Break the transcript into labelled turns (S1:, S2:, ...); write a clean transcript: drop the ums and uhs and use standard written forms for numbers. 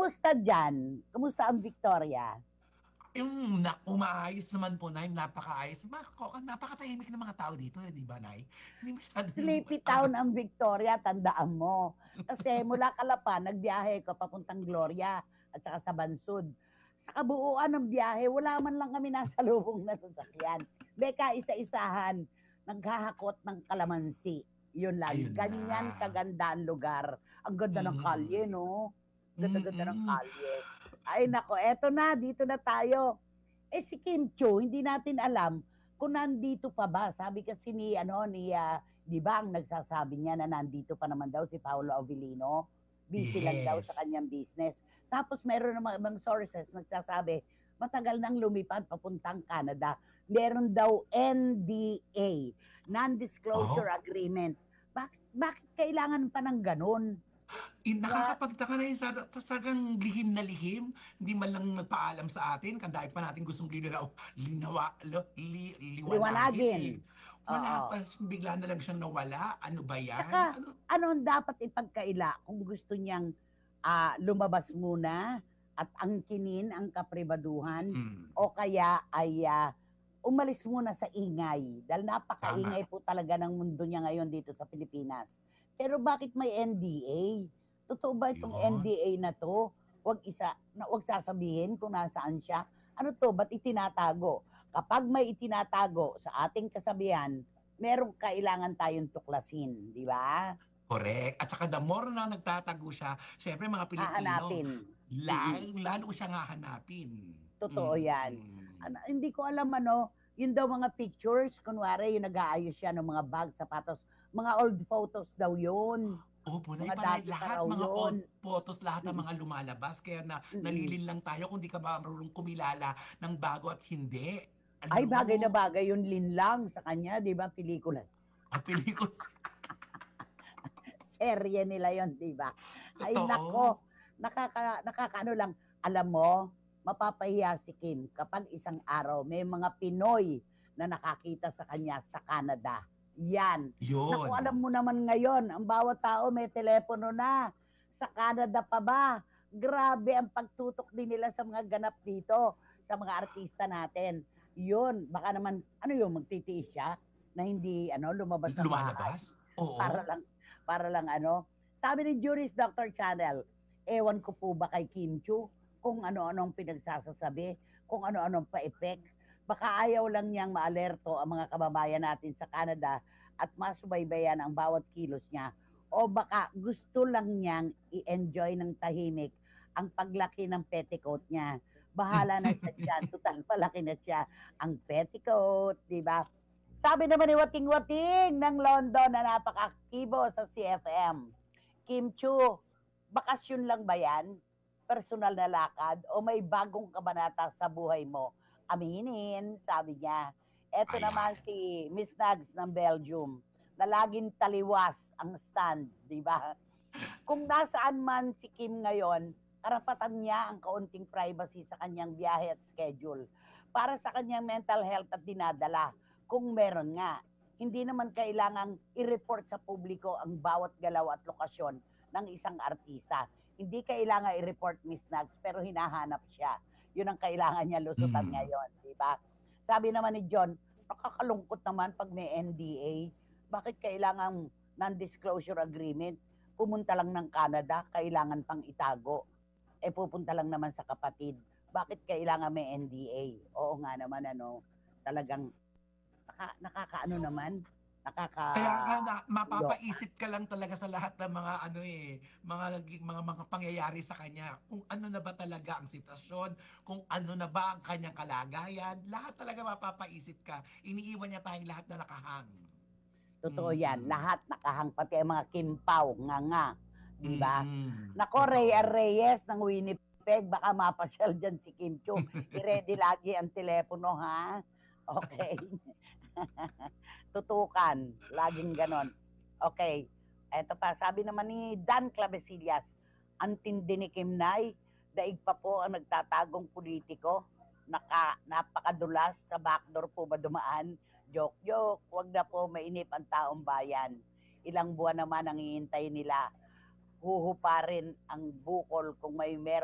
S1: Kumusta diyan? Kumusta ang Victoria?
S2: Naku, maayos naman po, Nay, napakaayos. Napakatahimik ng mga tao dito, eh, 'di ba, Nay? Hindi masyadong
S1: Sleepy town ang Victoria, tandaan mo. Kasi mula Calapan, nagbiyahe ko papuntang Gloria at saka sa Bansud. Sa kabuuan ng biyahe, wala man lang kami nasa lubong na sasakyan. Beka, isa-isahan, naghahakot ng kalamansi. Yun lang.
S2: ayun na.
S1: Ganyan kaganda ang lugar. Ang ganda ng kalye,
S2: Mm,
S1: no? Ganda-ganda ng
S2: mm.
S1: kalye. Ay, nako, eto na, dito na tayo. Eh si Kim Cho, hindi natin alam kung nandito pa ba. Sabi kasi ni 'di ba ang nagsasabi niya na nandito pa naman daw si Paolo Avellino. Busy lang daw sa
S2: Yes.
S1: kanyang business. Tapos meron namang ibang sources nagsasabi, matagal nang lumipad papuntang Canada. Meron daw NDA, Non-Disclosure
S2: Oh,
S1: Agreement. Bakit kailangan pa ng ganun? Diba?
S2: nakakapagtaka na yun sagang lihim na lihim. Hindi man lang nagpaalam sa atin, kandaig pa natin gustong liwanagin,
S1: Liwanagin.
S2: eh.
S1: Oo.
S2: Wala pa, bigla na lang siyang nawala. Ano ba yan?
S1: Tsaka,
S2: Ano?
S1: ano ang dapat ipagkaila kung gusto niyang lumabas muna at angkinin ang kapribaduhan
S2: Mm,
S1: o kaya ay umalis muna sa ingay dahil
S2: tama.
S1: napakaingay po talaga ng mundo niya ngayon dito sa Pilipinas. Pero bakit may NDA? Totoo ba itong
S2: Yun.
S1: NDA na to? Wag sasabihin kung nasaan siya. Ano to? Ba't itinatago? Kapag may itinatago sa ating kasabihan, merong kailangan tayong tuklasin, di ba?
S2: Correct. At saka the more na nagtatago siya, siyempre mga Pilipino,
S1: Hahanapin. Mm-mm.
S2: lalo siyang hahanapin.
S1: Totoo yan.
S2: Mm.
S1: Hindi ko alam ano, yun daw mga pictures, kunwari yung nag-aayos siya ng mga bag, sapatos, mga old photos daw yun.
S2: Opo, Nay,
S1: Mga
S2: panay
S1: dati pa
S2: lahat
S1: raw
S2: mga
S1: yun.
S2: old photos, lahat ng
S1: Mm-mm.
S2: mga lumalabas kaya
S1: Mm-mm.
S2: nalilin lang tayo kung di ka marunong kumilala ng bago at hindi.
S1: Ay, bagay na
S2: Ano?
S1: bagay yung linlang sa kanya, di ba, pelikula.
S2: Ang pelikula.
S1: Serye nila yon, di ba? Ay,
S2: Totoo.
S1: nako, nakakaano lang. Alam mo, mapapahiya si Kim kapag isang araw may mga Pinoy na nakakita sa kanya sa Canada. Yan. Naku, alam
S2: Yun.
S1: mo naman ngayon, ang bawat tao may telepono na. Sa Canada pa ba? Grabe ang pagtutok din nila sa mga ganap dito, sa mga artista natin. Yun, baka naman, ano yun, magtitiis siya na hindi lumabas sa bahay
S2: Lumalabas?
S1: para
S2: Oo.
S1: lang para lang ano. Sabi ni Juris Dr. Channel, ewan ko po ba kay Kim Chu kung ano-anong pinagsasasabi, kung ano-anong pa-effect. Baka ayaw lang niyang maalerto ang mga kababayan natin sa Canada at masubaybayan ang bawat kilos niya. O baka gusto lang niyang i-enjoy ng tahimik ang paglaki ng petticoat niya. Bahala na siya dyan. Total, palaki na siya. Ang petticoat, di ba? Sabi naman ni Wating Wating ng London na napaka-aktibo sa CFM. Kim Chu, bakasyon lang ba yan? Personal na lakad o may bagong kabanata sa buhay mo? Aminin, sabi niya. Eto naman
S2: Ayan.
S1: si Miss Nags ng Belgium na laging taliwas ang stand, di ba? Kung nasaan man si Kim ngayon, karapatan niya ang kaunting privacy sa kanyang biyahe at schedule para sa kanyang mental health at dinadala kung meron nga. Hindi naman kailangang i-report sa publiko ang bawat galaw at lokasyon ng isang artista. Hindi kailangan i-report Miss Nags pero hinahanap siya. Yun ang kailangan niya lusutan
S2: Mm.
S1: ngayon, di ba? Sabi naman ni John, nakakalungkot naman pag may NDA. Bakit kailangan non-disclosure agreement? Pumunta lang ng Canada, kailangan pang itago. Eh pupunta lang naman sa kapatid. Bakit kailangan may NDA? Oo nga naman talagang nakakaano naman, nakaka
S2: Kaya nga
S1: loka.
S2: mapapaisip ka lang talaga sa lahat ng mga ano, mga pangyayari sa kanya. Kung ano na ba talaga ang sitwasyon, kung ano na ba ang kanyang kalagayan, lahat talaga mapapaisip ka. Iniiwan niya tayong lahat na nakahang.
S1: Totoo yan.
S2: Mm.
S1: Lahat nakahang pati ang mga Kimpaw, nga. Di ba? Nako, Rhea
S2: Totoo.
S1: Reyes ng Winnipeg, baka mapasyal dyan si Kim Chu. I-ready lagi ang telepono, ha? Okay. Tutukan. Laging ganon. Okay. Eto pa, sabi naman ni Dan Clavesillas, ang tindi ni Kim Nay, daig pa po ang nagtatagong politiko, napakadulas sa backdoor po ba dumaan? Joke, joke, wag na po mainip ang taong bayan. Ilang buwan naman ang hihintay nila. Huhuparin ang bukol kung may meron